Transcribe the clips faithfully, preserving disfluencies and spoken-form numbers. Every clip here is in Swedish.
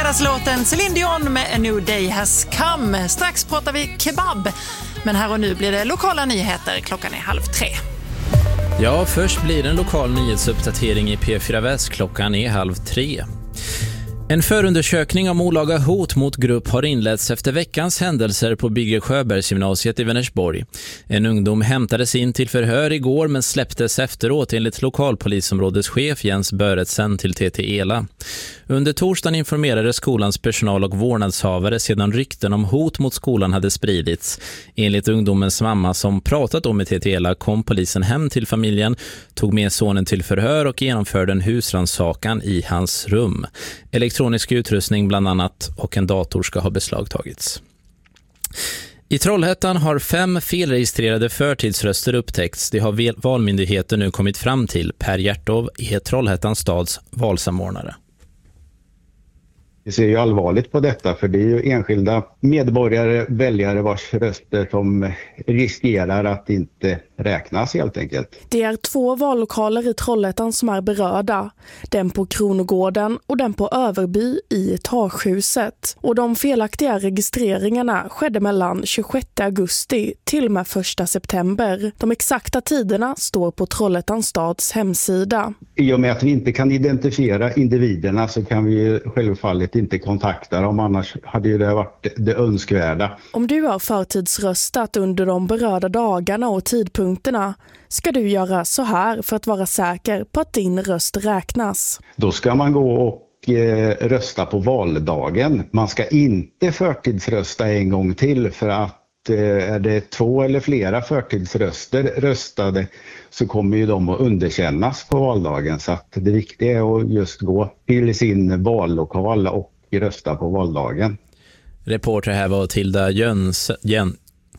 fredagslåten Celine Dion med A New Day Has Come. Strax pratar vi kebab, men här och nu blir det lokala nyheter. Klockan är halv tre. Ja, först blir en lokal nyhetsuppdatering i P fyra Väst. Klockan är halv tre. En förundersökning om olaga hot mot grupp har inletts efter veckans händelser på Birger Sjöbergsgymnasiet i Vänersborg. En ungdom hämtades in till förhör igår men släpptes efteråt enligt lokalpolisområdeschef Jens Böretsen till T T Ela. Under torsdagen informerade skolans personal och vårdnadshavare sedan rykten om hot mot skolan hade spridits. Enligt ungdomens mamma som pratat om i T T Ela kom polisen hem till familjen, tog med sonen till förhör och genomförde en husrannsakan i hans rum. Elektronisk utrustning bland annat och en dator ska ha beslagtagits. I Trollhättan har fem felregistrerade förtidsröster upptäckts. Det har valmyndigheten nu kommit fram till. Per Hjärtov är Trollhättans stads valsamordnare. Vi ser ju allvarligt på detta, för det är ju enskilda medborgare, väljare vars röster som riskerar att inte räknas helt enkelt. Det är två vallokaler i Trollhättan som är berörda. Den på Kronogården och den på Överby i Etagehuset. Och de felaktiga registreringarna skedde mellan tjugosjätte augusti till och med första september. De exakta tiderna står på Trollhättans stads hemsida. I och med att vi inte kan identifiera individerna så kan vi ju självfallet inte kontakta dem, annars hade ju det varit det önskvärda. Om du har förtidsröstat under de berörda dagarna och tidpunkterna ska du göra så här för att vara säker på att din röst räknas. Då ska man gå och eh, rösta på valdagen. Man ska inte förtidsrösta en gång till, för att eh, är det två eller flera förtidsröster röstade så kommer ju de att underkännas på valdagen. Så att det viktiga är att just gå till sin vallokal och rösta på valdagen. Reporter här var Tilda Jöns... Jön...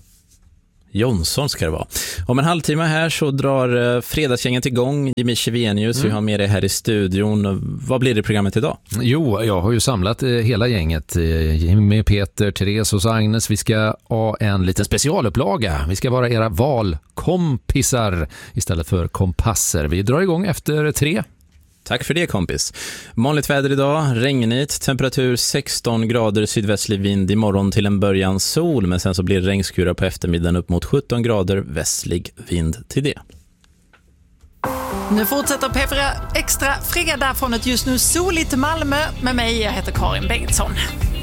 Jonsson ska det vara. Om en halvtimme här så drar fredagsgänget igång. Jimmy Chevenius, mm. vi har med dig här i studion. Vad blir det programmet idag? Jo, jag har ju samlat hela gänget. Jimmy, Peter, Therese och Agnes. Vi ska ha en liten specialupplaga. Vi ska vara era valkompisar istället för kompasser. Vi drar igång efter tre. Tack för det, kompis. Vanligt väder idag, regnigt, temperatur sexton grader, sydvästlig vind, imorgon till en början sol, men sen så blir det regnskurar på eftermiddagen upp mot sjutton grader, västlig vind till det. Nu fortsätter P fyra Extra fredag från ett just nu soligt Malmö med mig, jag heter Karin Bengtsson.